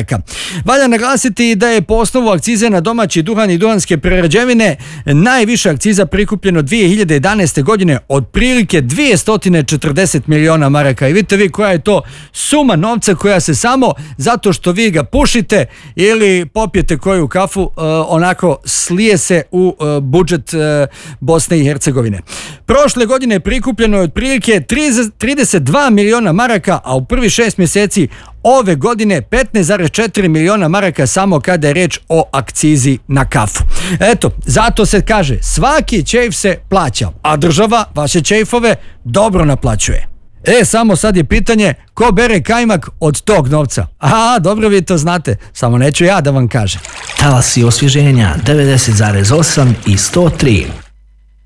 maraka. Valja naglasiti da je po osnovu akcize na domaći duhan i duhanske prerađevine najviše akciza prikupljeno 2011. godine, otprilike 240 miliona maraka. I vidite vi koja je to suma novca koja se samo zato što vi ga pušite ili popijete koju kafu onako slije se u budžet Bosne i Hercegovine. Prošle godine prikupljeno je otprilike 32 miliona maraka, a u prvi 6 mjeseci ove godine 15,4 miliona maraka samo kada je reč o akcizi na kafu. Eto, zato se kaže svaki ćejf se plaća, a država vaše ćejfove dobro naplaćuje. Samo sad je pitanje ko bere kajmak od tog novca. Dobro vi to znate, samo neću ja da vam kažem. Talasi osvježenja 90,8 i 103.